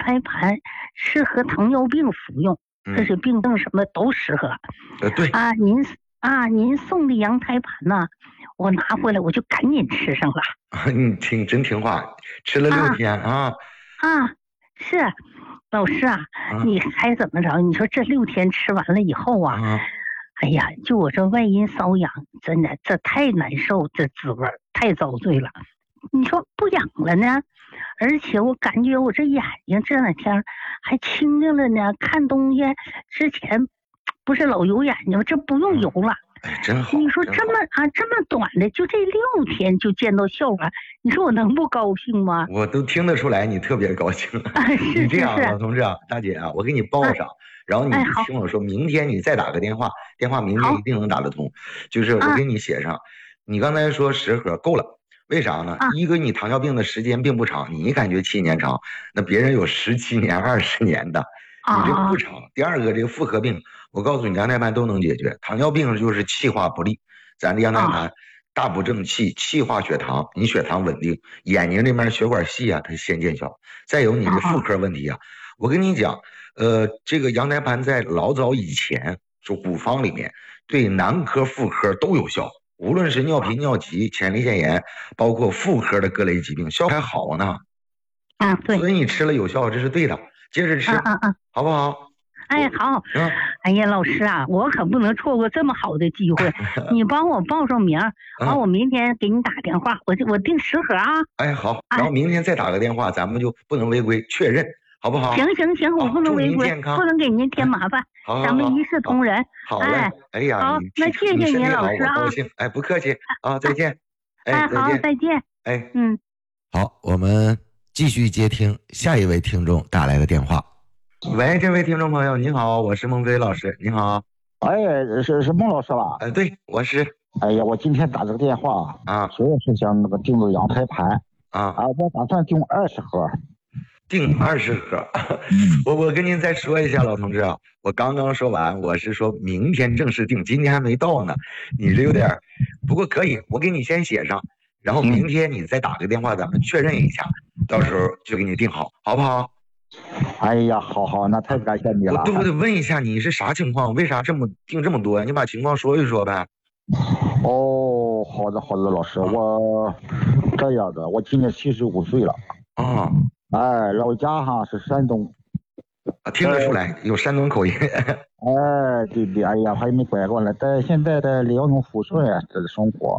胎盘适合糖尿病服用，这些病症什么都适合。 对啊，您送的羊胎盘呢，我拿回来我就赶紧吃上了。 你真听话，吃了6天啊。 是。老师啊，你猜怎么着？你说这6天吃完了以后啊，哎呀，就我这外阴瘙痒，真的这太难受，这滋味太遭罪了。你说不痒了呢，而且我感觉我这眼睛这2天还清净了呢，看东西之前不是老油眼睛，这不用油了。 真好。 你说这么短的，就这6天就见到效果，你说我能不高兴吗？ 我都听得出来你特别高兴。你这样，老同志啊，大姐啊，我给你报上，然后你听我说，明天你再打个电话明天一定能打得通。就是我给你写上，你刚才说10盒够了，为啥呢？一个你糖尿病的时间并不长，你感觉7年长，那别人有17年、20年的，你这不长。第二个，这个妇科病，我告诉你，羊胎盘都能解决。糖尿病就是气化不利，咱这羊胎盘大补正气，气化血糖，你血糖稳定，眼睛这边血管细啊，它先见效。再有你的妇科问题啊，我跟你讲，这个羊胎盘在老早以前，就古方里面对男科、妇科都有效，无论是尿频、尿急、前列腺炎，包括妇科的各类疾病，效果还好呢。 对。 所以你吃了有效，这是对的，接着吃，好不好？ 哎，好。哎呀，老师啊，我可不能错过这么好的机会，你帮我报上名，完我明天给你打电话，我订10盒啊。 哎，好，然后明天再打个电话，咱们就不能违规，确认，好不好？ 行，我不能违规，不能给您添麻烦，咱们一视同仁。 好嘞，哎呀， 好，那谢谢您老师啊。 高兴，哎，不客气啊，再见。 哎，好，再见。 哎， 好，我们继续接听下一位听众打来的电话。 喂，这位听众朋友，您好，我是孟飞老师，您好。 哎，是孟老师吧？ 对，我是。 哎呀，我今天打这个电话主要是想那个订个羊胎盘我打算订20盒。 订20盒。我跟您再说一下，老同志啊，我刚刚说完，我是说明天正式订，今天还没到呢，你这有点，不过可以，我给你先写上，然后明天你再打个电话，咱们确认一下，到时候就给你订好，好不好？ 哎呀，好，那太感谢你了。 我得问一下，你是啥情况？为啥订这么多呀？你把情况说一说呗。 哦，好的，老师，我这样的，我今年75岁了。哎，老家是山东。 听得出来有山东口音。 哎，对，哎呀，还没拐过来，在现在在辽宁抚顺这个生活。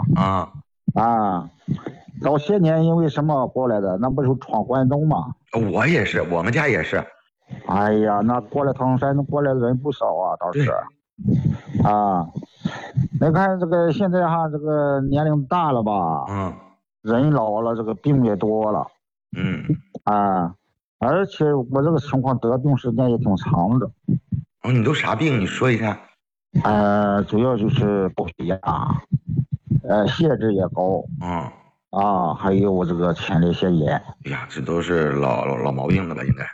早些年因为什么过来的？那不是闯关东吗？ 我也是，我们家也是。 哎呀，那过来从山东过来的人不少啊，倒是。你看这个现在这个年龄大了吧？人老了，这个病也多了。而且我这个情况得病时间也挺长的。 你都啥病？你说一下。 主要就是高血压，血脂也高。还有我这个前列腺炎。 哎呀，这都是老毛病了吧？应该。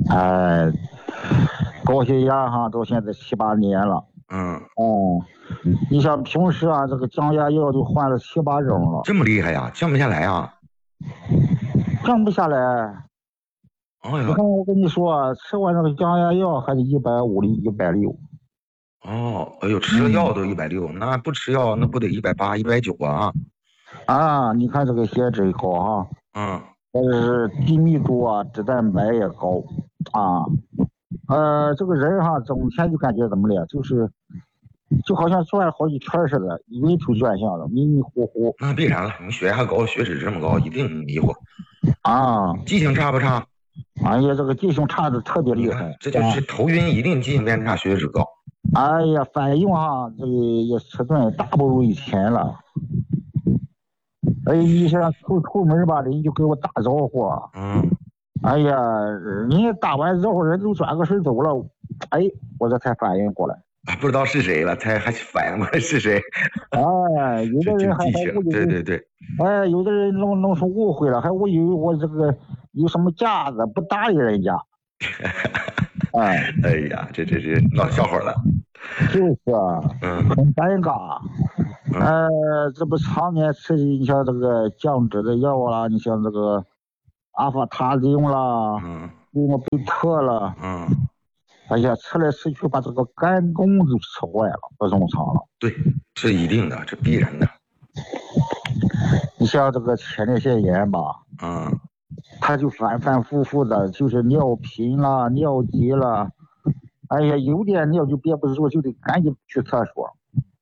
高血压到现在7、8年了。你像平时这个降压药就换了7、8种了。 这么厉害呀？降不下来啊？ 降不下来。你看我跟你说，吃完那个降压药还得150、160。 哎呦，吃了药都160，那不吃药那不得180、190啊？ 你看这个血脂高是低密度脂蛋白也高这个人整天就感觉怎么了，就好像转了好几圈似的，晕头转向的，迷迷糊糊。 那必然了，你血压高，血脂这么高，一定迷糊。记性差不差？ 哎呀，这个记性差的特别厉害。 这就是头晕，一定记性变差，血脂高。 哎呀，反应这个也迟钝，大不如以前了。医生出门吧，人就给我打招呼。哎呀，人家打完之后，人都转个身走了。我这才反应过来， 不知道是谁了，才还反应过来是谁。 有的人还误以为，对。 有的人弄出误会了，还误以为我这个有什么架子不搭理人家。 哎呀，这闹笑话了。 就是很尴尬。这不常年吃你像这个降脂的药啦，你像这个阿法他汀啦， 给我被特了。哎呀，吃来吃去把这个肝功都吃坏了，不正常了。 对，这一定的，这必然的。 你像这个前列腺炎吧，它就反反复复的，就是尿频了、尿急了，哎呀，有点尿就憋不住，就得赶紧去厕所。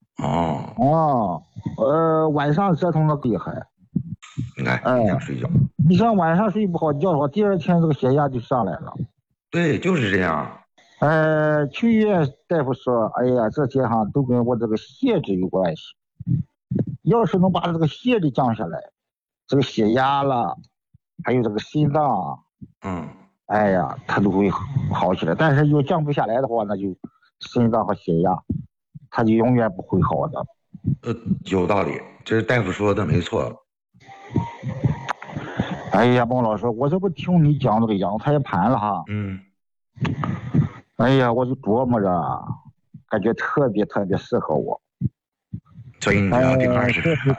晚上折腾的厉害。 你看，想睡觉。 你像晚上睡不好觉的话，第二天这个血压就上来了。 对，就是这样。 去医院大夫说，哎呀，这些都跟我这个血脂有关系。要是能把这个血脂降下来，这个血压了，还有这个心脏，哎呀，它都会好起来。但是又降不下来的话，那就心脏和血压，它就永远不会好的。 有道理，这是大夫说的没错。 哎呀，孟老师，我这不听你讲这个羊胎盘了哈。哎呀，我就琢磨着，感觉特别特别适合我。 所以你要定20。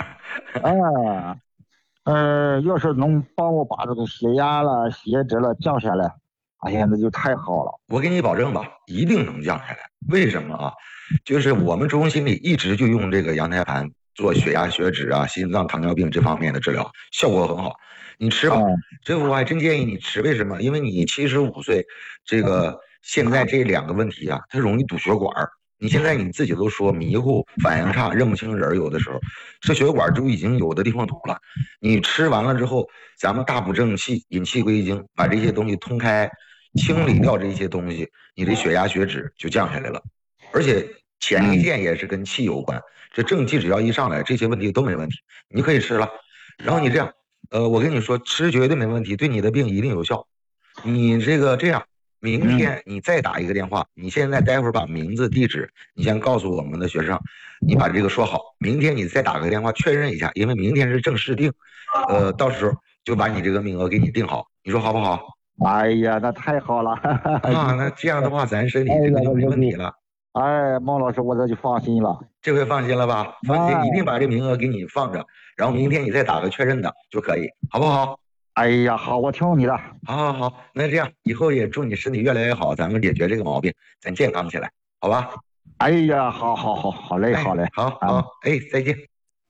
要是能帮我把这个血压了、血脂了降下来，哎呀，那就太好了。 我给你保证吧，一定能降下来。为什么啊？就是我们中心里一直就用这个羊胎盘做血压、血脂啊、心脏、糖尿病这方面的治疗，效果很好。你吃吧，这我还真建议你吃。为什么？因为你75岁，这个现在这2个问题啊，它容易堵血管。你现在你自己都说迷糊、反应差、认不清人，有的时候这血管就已经有的地方堵了。你吃完了之后，咱们大补正气、引气归经，把这些东西通开，清理掉这些东西，你的血压、血脂就降下来了。而且前列腺也是跟气有关，这正气只要一上来，这些问题都没问题，你可以吃了。然后你这样，我跟你说，吃绝对没问题，对你的病一定有效。你这样。明天你再打一个电话，你现在待会儿把名字地址你先告诉我们的学生，你把这个说好，明天你再打个电话确认一下，因为明天是正式定，到时候就把你这个名额给你定好，你说好不好？ 哎呀，那太好了。 那这样的话咱身体这个就没问题了。 孟老师，我这就放心了。 这回放心了吧？放心，一定把这名额给你放着，然后明天你再打个确认的就可以，好不好？ 哎呀，好，我听你的。 好，那这样以后也祝你身体越来越好，咱们解决这个毛病，咱健康起来，好吧？ 哎呀，好嘞，好嘞， 好，再见。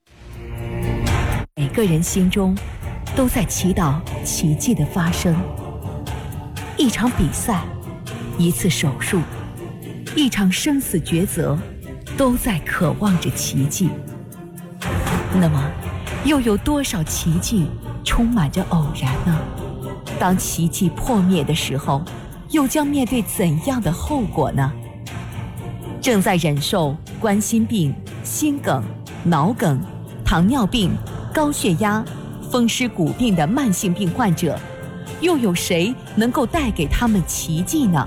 每个人心中都在祈祷奇迹的发生。一场比赛，一次手术，一场生死抉择，都在渴望着奇迹。那么，又有多少奇迹充满着偶然呢？当奇迹破灭的时候，又将面对怎样的后果呢？正在忍受冠心病、心梗、脑梗、糖尿病、高血压、风湿骨病的慢性病患者，又有谁能够带给他们奇迹呢？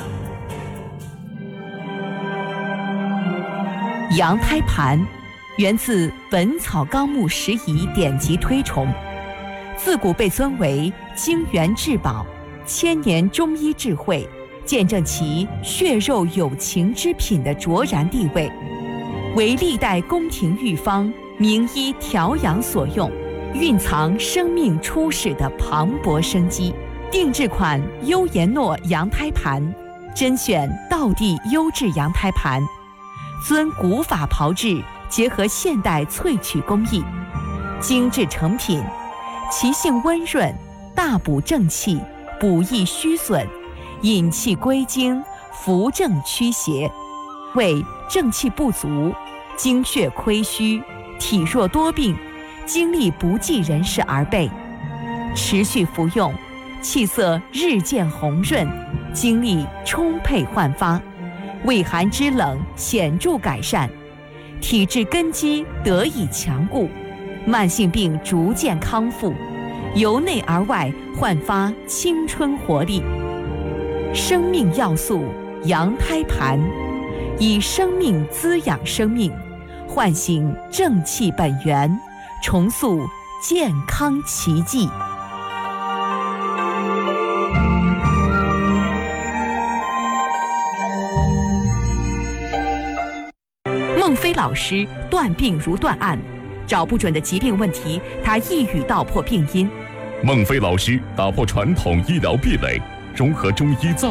羊胎盘源自《本草纲目拾遗》典籍推崇，自古被尊为精元至宝、千年中医智慧，见证其血肉有情之品的卓然地位，为历代宫廷御方、名医调养所用，蕴藏生命初始的磅礴生机。定制款优颜诺羊胎盘，甄选道地优质羊胎盘，遵古法炮制，结合现代萃取工艺，精致成品，其性温润，大补正气，补益虚损，引气归经，扶正驱邪，为正气不足、精血亏虚、体弱多病、精力不济人士而备。持续服用，气色日渐红润，精力充沛焕发，胃寒肢冷显著改善，体质根基得以强固，慢性病逐渐康复，由内而外焕发青春活力。生命要素羊胎盘，以生命滋养生命，唤醒正气本源，重塑健康奇迹。孟非老师断病如断案，找不准的疾病问题，他一语道破病因。 孟非老师打破传统医疗壁垒， 融合中医造